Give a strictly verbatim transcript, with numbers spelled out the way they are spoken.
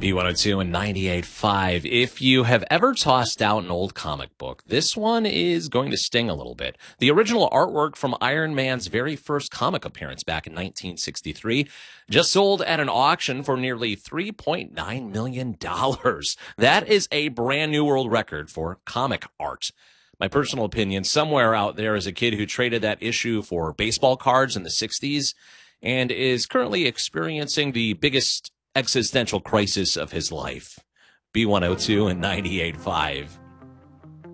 B one oh two and ninety-eight point five. If you have ever tossed out an old comic book, this one is going to sting a little bit. The original artwork from Iron Man's very first comic appearance back in nineteen sixty-three just sold at an auction for nearly three point nine million dollars. That is a brand new world record for comic art. My personal opinion, somewhere out there is a kid who traded that issue for baseball cards in the sixties and is currently experiencing the biggest existential crisis of his life. B one oh two and ninety-eight point five.